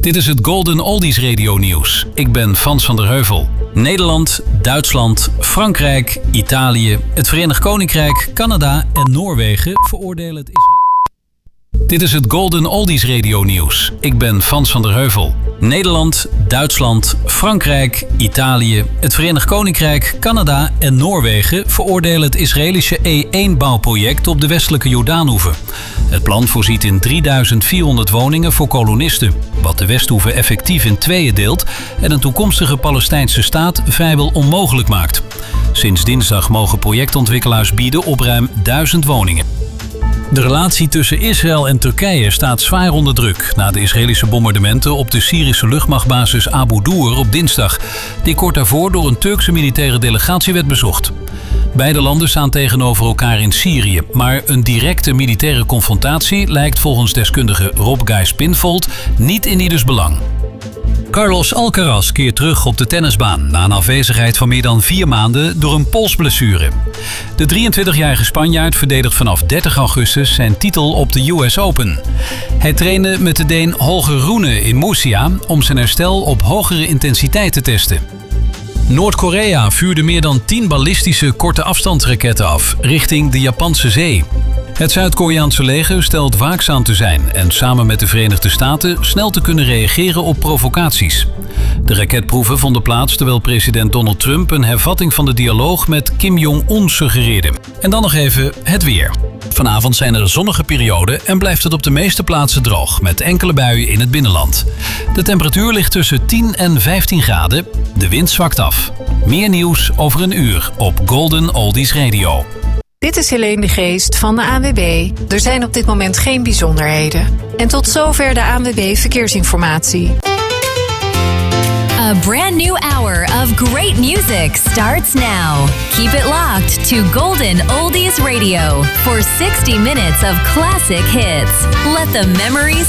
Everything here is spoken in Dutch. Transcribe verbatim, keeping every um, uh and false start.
Dit is het Golden Oldies Radio Nieuws. Ik ben Frans van der Heuvel. Nederland, Duitsland, Frankrijk, Italië, het Verenigd Koninkrijk, Canada en Noorwegen veroordelen het Israël. Dit is het Golden Oldies Radio Nieuws. Ik ben Frans van der Heuvel. Nederland, Duitsland, Frankrijk, Italië, het Verenigd Koninkrijk, Canada en Noorwegen veroordelen het Israëlische E één bouwproject op de westelijke Jordaanoever. Het plan voorziet in drieduizend vierhonderd woningen voor kolonisten, wat de Westhoever effectief in tweeën deelt en een toekomstige Palestijnse staat vrijwel onmogelijk maakt. Sinds dinsdag mogen projectontwikkelaars bieden op ruim duizend woningen. De relatie tussen Israël en Turkije staat zwaar onder druk na de Israëlische bombardementen op de Syrische luchtmachtbasis Abu Doer op dinsdag, die kort daarvoor door een Turkse militaire delegatie werd bezocht. Beide landen staan tegenover elkaar in Syrië, maar een directe militaire confrontatie lijkt volgens deskundige Rob Gijs-Pinfold niet in ieders belang. Carlos Alcaraz keert terug op de tennisbaan na een afwezigheid van meer dan vier maanden door een polsblessure. De drieëntwintigjarige Spanjaard verdedigt vanaf dertig augustus zijn titel op de U S Open. Hij trainde met de Deen Holger Rune in Murcia om zijn herstel op hogere intensiteit te testen. Noord-Korea vuurde meer dan tien ballistische korte afstandsraketten af richting de Japanse zee. Het Zuid-Koreaanse leger stelt waakzaam te zijn en samen met de Verenigde Staten snel te kunnen reageren op provocaties. De raketproeven vonden plaats terwijl president Donald Trump een hervatting van de dialoog met Kim Jong-un suggereerde. En dan nog even het weer. Vanavond zijn er zonnige perioden en blijft het op de meeste plaatsen droog, met enkele buien in het binnenland. De temperatuur ligt tussen tien en vijftien graden. De wind zwakt af. Meer nieuws over een uur op Golden Oldies Radio. Dit is Helene de Geest van de A N W B. Er zijn op dit moment geen bijzonderheden. En tot zover de A N W B Verkeersinformatie. A brand new hour of great music starts now. Keep it locked to Golden Oldies Radio for sixty minutes of classic hits. Let the memories